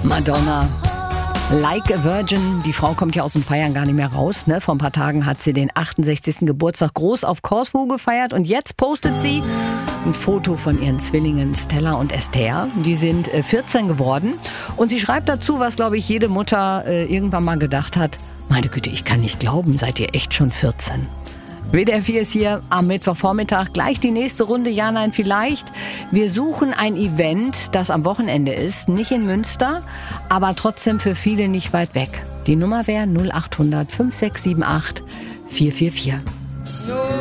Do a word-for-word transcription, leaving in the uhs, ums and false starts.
Madonna. Like a Virgin. Die Frau kommt ja aus dem Feiern gar nicht mehr raus. Ne? Vor ein paar Tagen hat sie den achtundsechzigsten Geburtstag groß auf Korfu gefeiert. Und jetzt postet sie ein Foto von ihren Zwillingen Stella und Esther. Die sind äh, vierzehn geworden. Und sie schreibt dazu, was, glaube ich, jede Mutter äh, irgendwann mal gedacht hat. Meine Güte, ich kann nicht glauben, seid ihr echt schon vierzehn? W D R vier ist hier am Mittwochvormittag. Gleich die nächste Runde, ja, nein, vielleicht. Wir suchen ein Event, das am Wochenende ist. Nicht in Münster, aber trotzdem für viele nicht weit weg. Die Nummer wäre null acht hundert fünf sechs sieben acht vier vier vier. No